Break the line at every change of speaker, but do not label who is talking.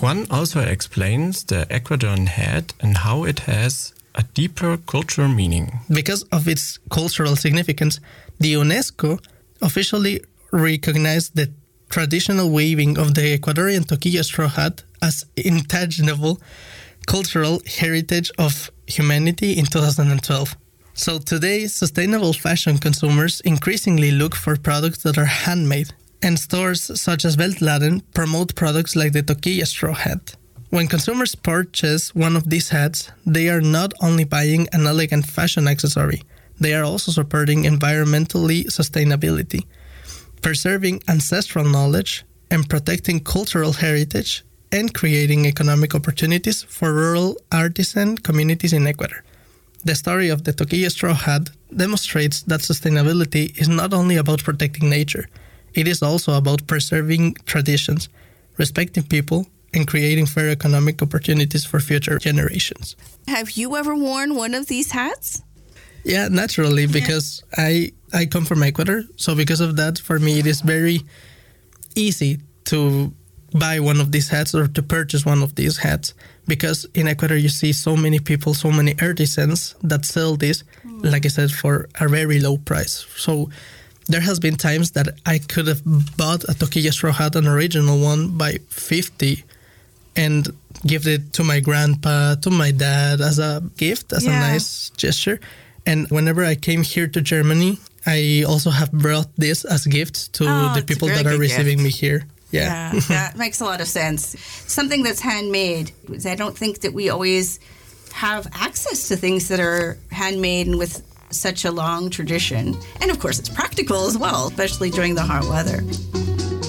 Juan also explains the Ecuadorian hat and how it has a deeper cultural meaning.
Because of its cultural significance, the UNESCO officially recognized the traditional weaving of the Ecuadorian toquilla straw hat as intangible cultural heritage of humanity in 2012. So today, sustainable fashion consumers increasingly look for products that are handmade, and stores such as Veltladen promote products like the toquilla straw hat. When consumers purchase one of these hats, they are not only buying an elegant fashion accessory, they are also supporting environmentally sustainability, preserving ancestral knowledge, and protecting cultural heritage, and creating economic opportunities for rural artisan communities in Ecuador. The story of the toquilla straw hat demonstrates that sustainability is not only about protecting nature, it is also about preserving traditions, respecting people, and creating fair economic opportunities for future generations.
Have you ever worn one of these hats?
Yeah, naturally, because I come from Ecuador. So because of that, for me, it is very easy to buy one of these hats or to purchase one of these hats. Because in Ecuador, you see so many people, so many artisans that sell this, like I said, for a very low price. So there has been times that I could have bought a toquilla straw hat, an original one, by 50 and give it to my grandpa, to my dad as a gift, as a nice gesture. And whenever I came here to Germany, I also have brought this as gifts to the people that are receiving me here. Yeah,
that makes a lot of sense. Something that's handmade. I don't think that we always have access to things that are handmade and with such a long tradition. And of course, it's practical as well, especially during the hot weather.